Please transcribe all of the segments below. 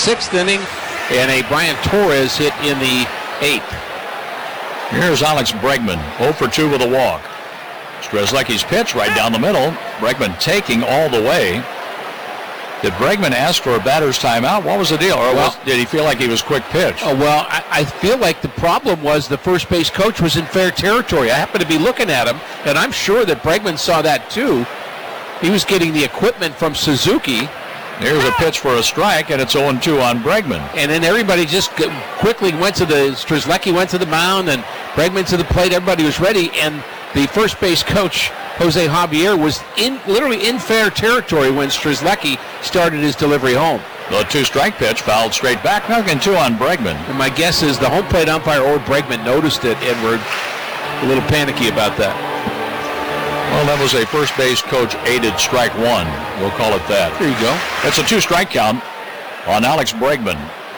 6th inning, and a Brian Torres hit in the 8th. Here's Alex Bregman, 0 for 2 with a walk. Strzelecki's pitch right down the middle. Bregman taking all the way. Did Bregman ask for a batter's timeout? What was the deal? Or did he feel like he was quick pitch? Oh, well, I feel like the problem was the first base coach was in fair territory. I happened to be looking at him, and I'm sure that Bregman saw that too. He was getting the equipment from Suzuki. Here's a pitch for a strike, and it's 0-2 on Bregman. And then everybody just quickly went to Strzelecki went to the mound, and Bregman to the plate. Everybody was ready, and the first base coach, Jose Javier, was literally in fair territory when Strzelecki started his delivery home. The 2-strike pitch fouled straight back. Now again 2 on Bregman. And my guess is the home plate umpire or Bregman noticed it and were a little panicky about that. Well, that was a first base coach aided strike 1. We'll call it that. There you go. That's a 2-strike count on Alex Bregman.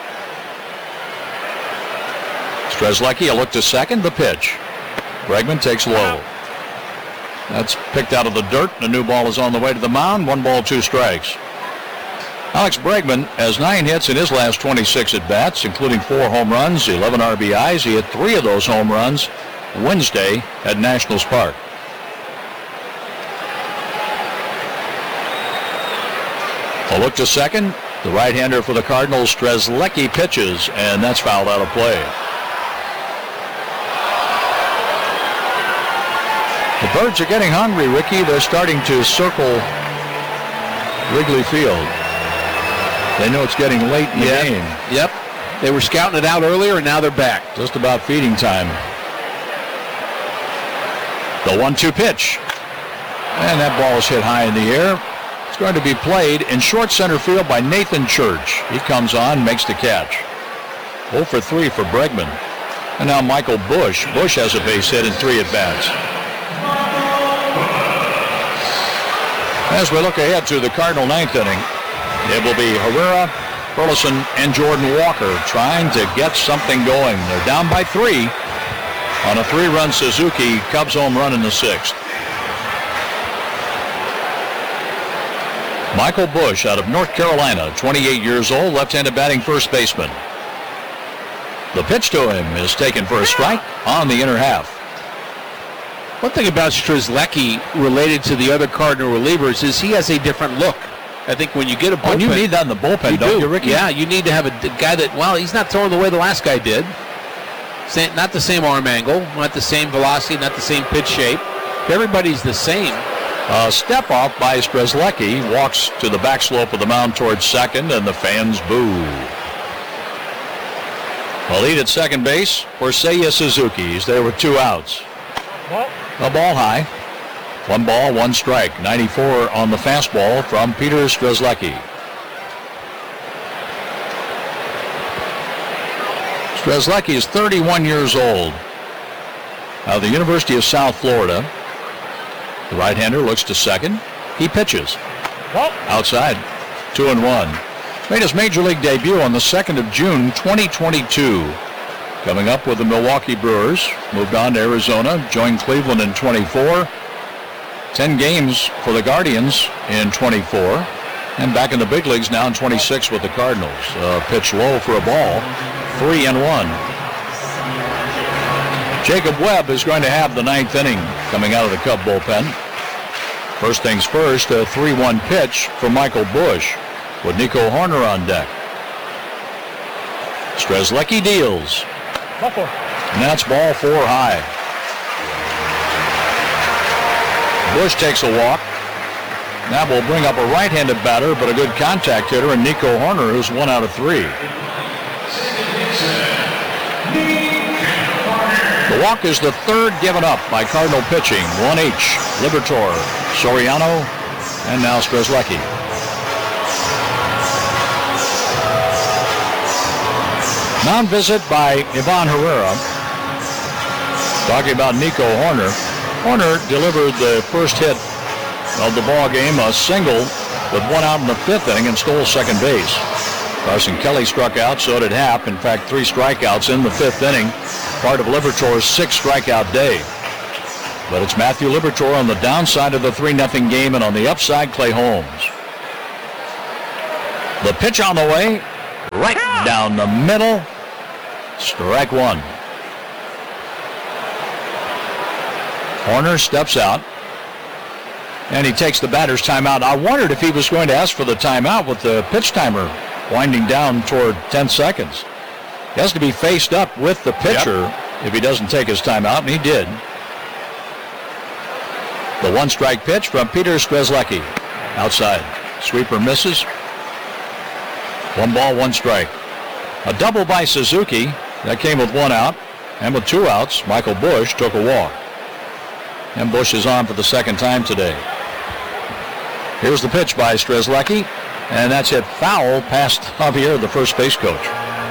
Strzelecki, a look to second, the pitch. Bregman takes low. That's picked out of the dirt. The new ball is on the way to the mound. 1 ball, 2 strikes. Alex Bregman has 9 hits in his last 26 at-bats, including 4 home runs, 11 RBIs. He hit 3 of those home runs Wednesday at Nationals Park. A look to second. The right-hander for the Cardinals, Strzelecki, pitches, and that's fouled out of play. The Birds are getting hungry, Ricky. They're starting to circle Wrigley Field. They know it's getting late in the game. Yep. They were scouting it out earlier, and now they're back. Just about feeding time. The 1-2 pitch. And that ball is hit high in the air. It's going to be played in short center field by Nathan Church. He comes on, makes the catch. 0 for 3 for Bregman. And now Michael Busch. Busch has a base hit in 3 at-bats. As we look ahead to the Cardinal 9th inning, it will be Herrera, Burleson, and Jordan Walker trying to get something going. They're down by 3 on a 3-run Suzuki Cubs home run in the 6th. Michael Busch out of North Carolina, 28 years old, left-handed batting first baseman. The pitch to him is taken for a strike on the inner half. One thing about Strzelecki related to the other Cardinal relievers is he has a different look. I think when you get a bullpen... And you need that in the bullpen, don't you, Ricky? Yeah, you need to have a guy that, well, he's not throwing the way the last guy did. Not the same arm angle, not the same velocity, not the same pitch shape. Everybody's the same. Step off by Strzelecki, walks to the back slope of the mound towards second, and the fans boo. A lead at second base for Seiya Suzuki. He's there with 2 outs. A ball high. 1 ball, 1 strike. 94 on the fastball from Peter Strzelecki. Strzelecki is 31 years old. Out of the University of South Florida. The right-hander looks to second. He pitches. Outside. 2-1. Made his major league debut on the 2nd of June, 2022. Coming up with the Milwaukee Brewers. Moved on to Arizona. Joined Cleveland in 24. 10 games for the Guardians in 24. And back in the big leagues now in 26 with the Cardinals. Pitch low for a ball. 3-1. Jacob Webb is going to have the 9th inning coming out of the Cub bullpen. First things first, a 3-1 pitch from Michael Busch with Nico Horner on deck. Strzelecki deals. And that's ball 4 high. Busch takes a walk. That will bring up a right-handed batter, but a good contact hitter, and Nico Horner, who's 1 out of 3. The walk is the 3rd given up by Cardinal pitching. 1H, Liberatore, Soriano, and now Strzelecki. Mound visit by Ivan Herrera. Talking about Nico Horner. Horner delivered the first hit of the ball game, a single with 1 out in the 5th inning, and stole second base. Carson Kelly struck out, so did Happ. In fact, 3 strikeouts in the 5th inning, part of Liberatore's 6 strikeout day. But it's Matthew Liberatore on the downside of the 3-0 game, and on the upside, Clay Holmes. The pitch on the way, Right down the middle. Strike one. Horner steps out. And he takes the batter's timeout. I wondered if he was going to ask for the timeout with the pitch timer winding down toward 10 seconds. He has to be faced up with the pitcher if he doesn't take his timeout, and he did. The one-strike pitch from Peter Strzelecki. Outside. Sweeper misses. 1 ball, 1 strike. A double by Suzuki. That came with 1 out. And with 2 outs, Michael Busch took a walk. And Busch is on for the second time today. Here's the pitch by Strzelecki. And that's hit foul past Javier, the first base coach.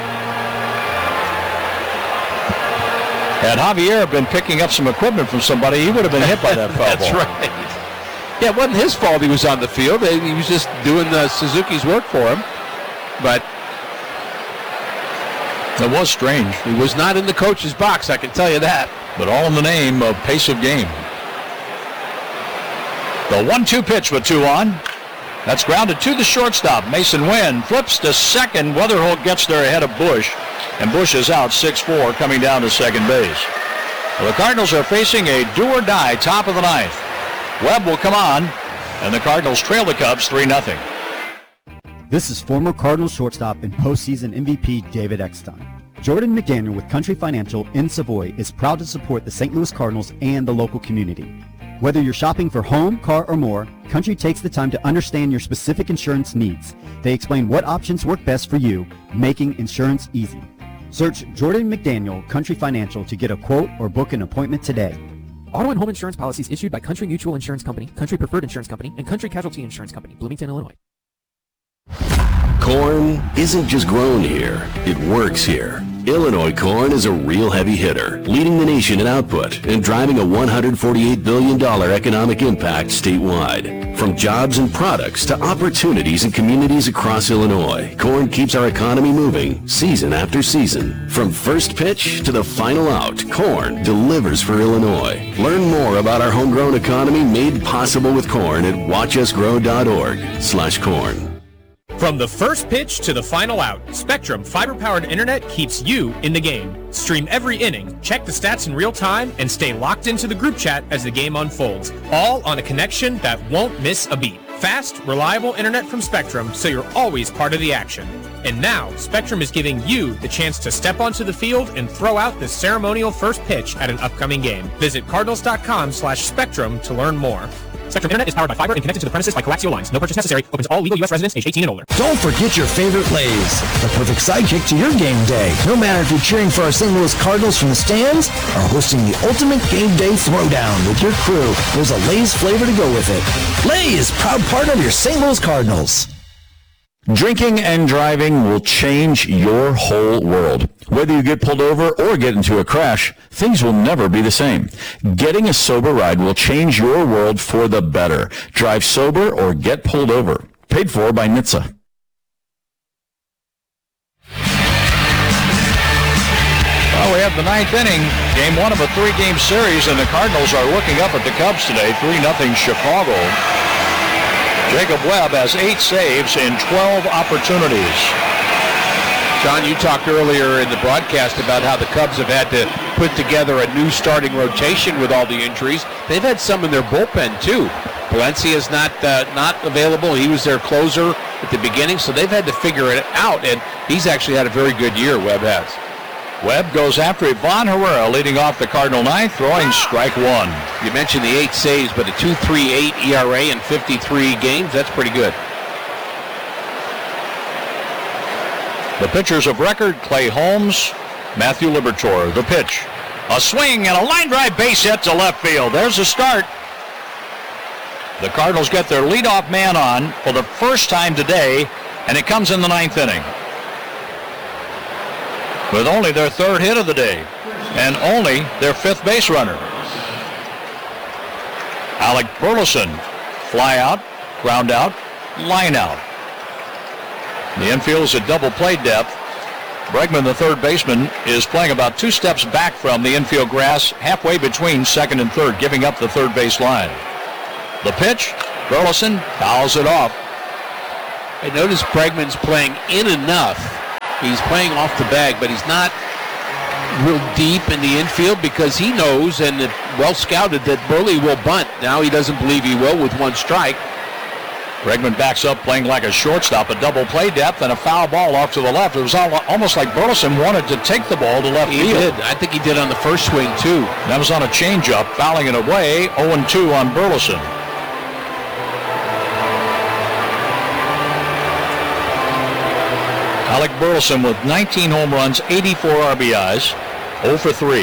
Had Javier been picking up some equipment from somebody, he would have been hit by that foul That's ball. right. Yeah, it wasn't his fault he was on the field. He was just doing Suzuki's work for him. But it was strange. He was not in the coach's box, I can tell you that. But all in the name of pace of game. The 1-2 pitch with 2 on. That's grounded to the shortstop. Mason Wynn flips to second. Weatherholt gets there ahead of Busch. And Busch is out 6-4 coming down to second base. Well, the Cardinals are facing a do-or-die top of the 9th. Webb will come on. And the Cardinals trail the Cubs 3-0. This is former Cardinals shortstop and postseason MVP David Eckstein. Jordan McDaniel with Country Financial in Savoy is proud to support the St. Louis Cardinals and the local community. Whether you're shopping for home, car, or more, Country takes the time to understand your specific insurance needs. They explain what options work best for you, making insurance easy. Search Jordan McDaniel Country Financial to get a quote or book an appointment today. Auto and home insurance policies issued by Country Mutual Insurance Company, Country Preferred Insurance Company, and Country Casualty Insurance Company, Bloomington, Illinois. Corn isn't just grown here, it works here. Illinois corn is a real heavy hitter, leading the nation in output and driving a $148 billion economic impact statewide. From jobs and products to opportunities in communities across Illinois, corn keeps our economy moving season after season. From first pitch to the final out, corn delivers for Illinois. Learn more about our homegrown economy made possible with corn at watchusgrow.org/corn. From the first pitch to the final out, Spectrum fiber-powered internet keeps you in the game. Stream every inning, check the stats in real time, and stay locked into the group chat as the game unfolds. All on a connection that won't miss a beat. Fast, reliable internet from Spectrum, so you're always part of the action. And now, Spectrum is giving you the chance to step onto the field and throw out the ceremonial first pitch at an upcoming game. Visit cardinals.com/spectrum to learn more. Spectrum Internet is powered by fiber and connected to the premises by coaxial lines. No purchase necessary. Open to all legal U.S. residents age 18 and older. Don't forget your favorite Lay's, the perfect sidekick to your game day. No matter if you're cheering for our St. Louis Cardinals from the stands or hosting the ultimate game day throwdown with your crew, there's a Lay's flavor to go with it. Lay's, proud partner of your St. Louis Cardinals. Drinking and driving will change your whole world. Whether you get pulled over or get into a crash, things will never be the same. Getting a sober ride will change your world for the better. Drive sober or get pulled over. Paid for by NHTSA. Well, we have the 9th inning, game 1 of a 3-game series, and the Cardinals are looking up at the Cubs today, 3-0 Chicago. Jacob Webb has 8 saves in 12 opportunities. John, you talked earlier in the broadcast about how the Cubs have had to put together a new starting rotation with all the injuries. They've had some in their bullpen, too. Valencia's not available. He was their closer at the beginning, so they've had to figure it out, and he's actually had a very good year, Webb has. Webb goes after Ivan Herrera leading off the Cardinal 9th, throwing strike 1. You mentioned the 8 saves, but a 2.38 ERA in 53 games, that's pretty good. The pitchers of record, Clay Holmes, Matthew Liberatore. The pitch, a swing and a line drive base hit to left field. There's the start. The Cardinals get their leadoff man on for the first time today, and it comes in the 9th inning. With only their 3rd hit of the day, and only their 5th base runner. Alec Burleson, fly out, ground out, line out. The infield is at double play depth. Bregman, the third baseman, is playing about 2 steps back from the infield grass, halfway between second and third, giving up the third base line. The pitch, Burleson fouls it off. I noticed Bregman's playing in enough He's playing off the bag, but he's not real deep in the infield because he knows and well scouted that Burley will bunt. Now he doesn't believe he will with one strike. Bregman backs up playing like a shortstop, a double play depth, and a foul ball off to the left. It was almost like Burleson wanted to take the ball to left field. He did. I think he did on the first swing, too. That was on a changeup, fouling it away, 0-2 on Burleson. Alec Burleson with 19 home runs, 84 RBIs, 0 for 3.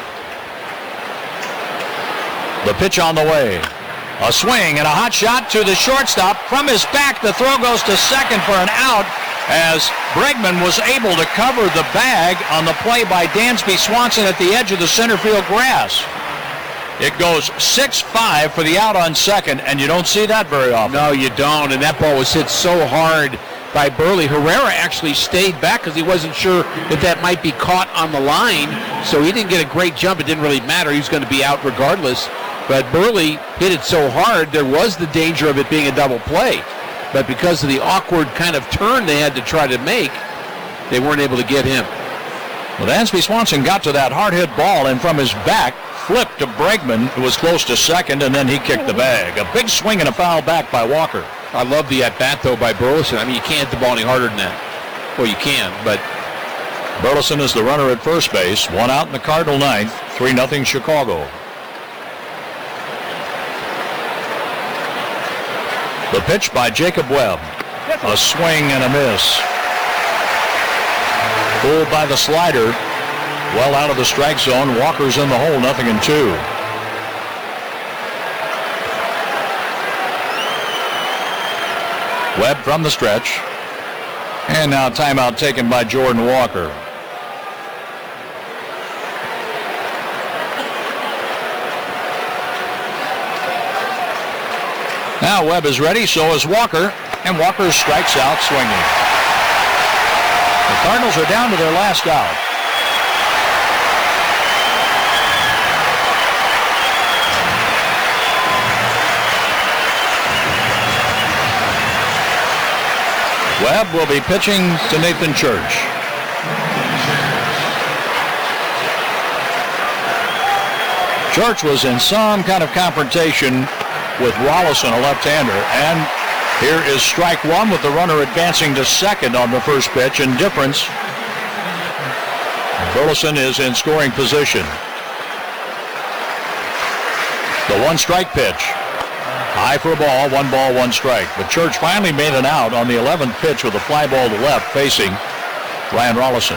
The pitch on the way. A swing and a hot shot to the shortstop. From his back, the throw goes to second for an out as Bregman was able to cover the bag on the play by Dansby Swanson at the edge of the center field grass. It goes 6-5 for the out on second, and you don't see that very often. No, you don't, and that ball was hit so hard by Burley. Herrera actually stayed back because he wasn't sure if that might be caught on the line, so he didn't get a great jump. It didn't really matter. He was going to be out regardless. But Burley hit it so hard, there was the danger of it being a double play. But because of the awkward kind of turn they had to try to make, they weren't able to get him. Well, Dansby Swanson got to that hard-hit ball, and from his back, flipped to Bregman, who was close to second, and then he kicked the bag. A big swing and a foul back by Walker. I love the at-bat, though, by Burleson. I mean, you can't hit the ball any harder than that. Well, you can, but... Burleson is the runner at first base. One out in the Cardinal ninth. 3-0 Chicago. The pitch by Jacob Webb. A swing and a miss. Pulled by the slider. Well out of the strike zone. Walker's in the hole, 0-2. Webb from the stretch. And now timeout taken by Jordan Walker. Now Webb is ready, so is Walker, and Walker strikes out swinging. The Cardinals are down to their last out. Webb will be pitching to Nathan Church. Church was in some kind of confrontation with Rolison, a left-hander, and here is strike one with the runner advancing to second on the first pitch. In difference, Burleson is in scoring position. The one-strike pitch. High for a ball, 1 strike. But Church finally made an out on the 11th pitch with a fly ball to left facing Ryan Rolison.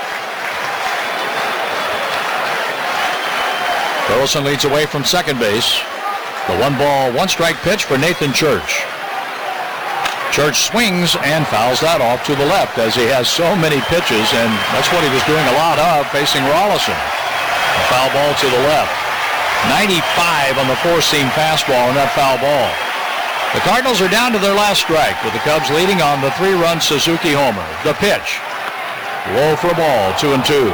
Burleson leads away from second base. The 1 strike pitch for Nathan Church. Church swings and fouls that off to the left as he has so many pitches, and that's what he was doing a lot of, facing Rolison. A foul ball to the left. 95 on the four-seam fastball and that foul ball. The Cardinals are down to their last strike with the Cubs leading on the 3-run Suzuki homer. The pitch. Low for a ball, 2-2.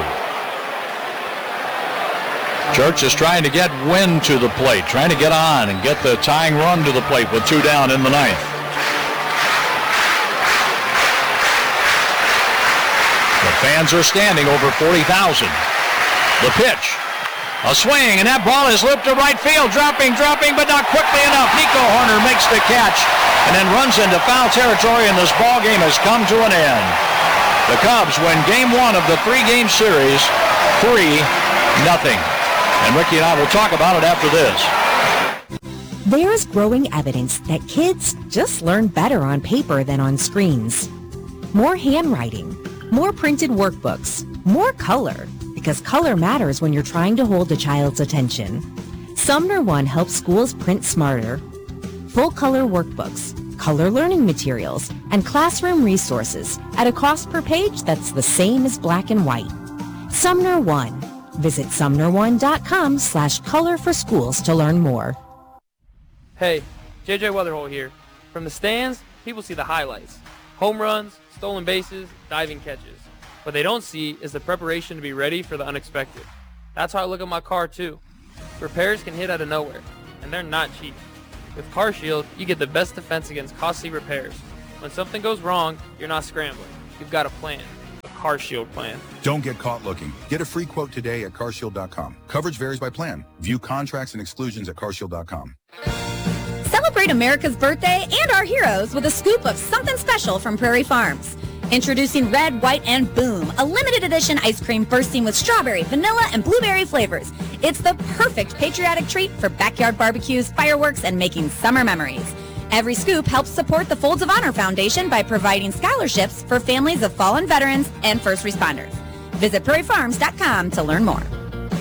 Church is trying to get wind to the plate, trying to get on and get the tying run to the plate with 2 down in the ninth. The fans are standing, over 40,000. The pitch. A swing, and that ball is looped to right field, dropping, but not quickly enough. Nico Horner makes the catch and then runs into foul territory, and this ball game has come to an end. The Cubs win game 1 of the 3-game series, 3-0. And Ricky and I will talk about it after this. There's growing evidence that kids just learn better on paper than on screens. More handwriting, more printed workbooks, more color, because color matters when you're trying to hold a child's attention. Sumner One helps schools print smarter. Full-color workbooks, color learning materials, and classroom resources at a cost per page that's the same as black and white. Sumner One. Visit sumner1.com/color for schools to learn more. Hey, JJ Weatherholt here. From the stands, people see the highlights. Home runs, stolen bases, diving catches. What they don't see is the preparation to be ready for the unexpected. That's how I look at my car too. Repairs can hit out of nowhere, and they're not cheap. With CarShield, you get the best defense against costly repairs. When something goes wrong, you're not scrambling. You've got a plan. CarShield plan. Don't get caught looking. Get a free quote today at carshield.com. Coverage varies by plan. View contracts and exclusions at carshield.com. Celebrate America's birthday and our heroes with a scoop of something special from Prairie Farms. Introducing Red, White, and Boom, a limited edition ice cream bursting with strawberry, vanilla, and blueberry flavors. It's the perfect patriotic treat for backyard barbecues, fireworks, and making summer memories. Every scoop helps support the Folds of Honor Foundation by providing scholarships for families of fallen veterans and first responders. Visit prairiefarms.com to learn more.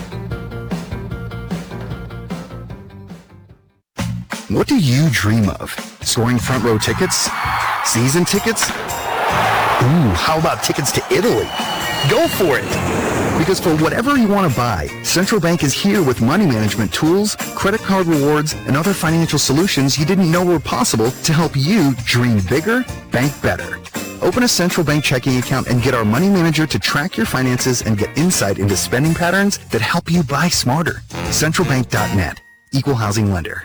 What do you dream of? Scoring front row tickets? Season tickets? Ooh, how about tickets to Italy? Go for it! Because for whatever you want to buy, Central Bank is here with money management tools, credit card rewards, and other financial solutions you didn't know were possible to help you dream bigger, bank better. Open a Central Bank checking account and get our money manager to track your finances and get insight into spending patterns that help you buy smarter. CentralBank.net. Equal housing lender.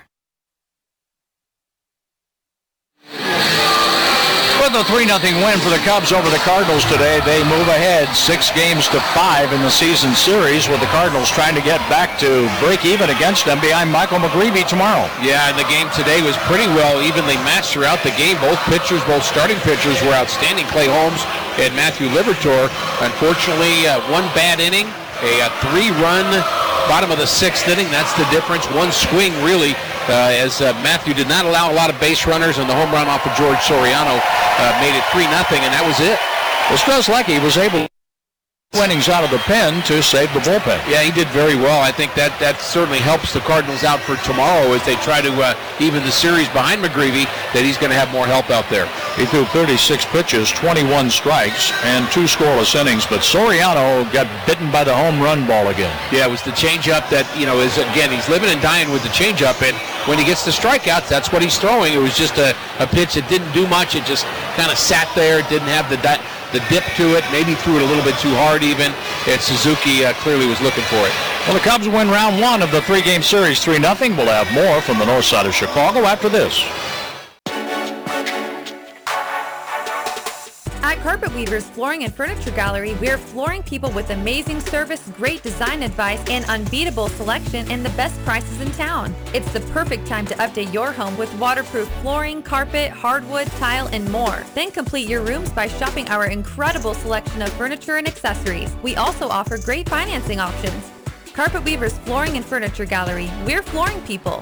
With a 3-0 win for the Cubs over the Cardinals today, they move ahead 6-5 in the season series, with the Cardinals trying to get back to break even against them behind Michael McGreevy tomorrow. Yeah, and the game today was pretty well evenly matched throughout the game. Both starting pitchers were outstanding. Clay Holmes and Matthew Liberatore. Unfortunately, one bad inning, a 3-run bottom of the 6th inning. That's the difference. One swing, really, as Matthew did not allow a lot of base runners, and the home run off of George Soriano made it 3-0, and that was it. Well, Strzelecki was able to innings out of the pen to save the bullpen. Yeah, he did very well. I think that certainly helps the Cardinals out for tomorrow as they try to even the series behind McGreevy, that he's going to have more help out there. He threw 36 pitches, 21 strikes, and 2 scoreless innings, but Soriano got bitten by the home run ball again. Yeah, it was the changeup that, is, again, he's living and dying with the changeup, and when he gets the strikeouts, that's what he's throwing. It was just a pitch that didn't do much. It just kind of sat there. It didn't have the dip to it. Maybe threw it a little bit too hard even, and Suzuki clearly was looking for it. Well, the Cubs win round 1 of the 3-game series 3-0. We'll have more from the north side of Chicago after this. At Carpet Weavers Flooring and Furniture Gallery, we're flooring people with amazing service, great design advice, and unbeatable selection and the best prices in town. It's the perfect time to update your home with waterproof flooring, carpet, hardwood, tile, and more. Then complete your rooms by shopping our incredible selection of furniture and accessories. We also offer great financing options. Carpet Weavers Flooring and Furniture Gallery, we're flooring people.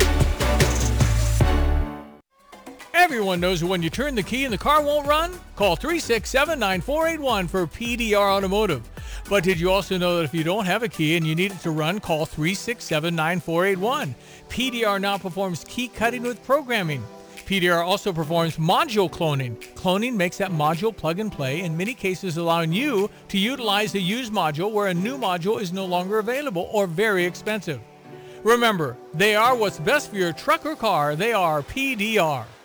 Everyone knows when you turn the key and the car won't run? Call 367-9481 for PDR Automotive. But did you also know that if you don't have a key and you need it to run, call 367-9481. PDR now performs key cutting with programming. PDR also performs module cloning. Cloning makes that module plug and play, in many cases allowing you to utilize a used module where a new module is no longer available or very expensive. Remember, they are what's best for your truck or car. They are PDR.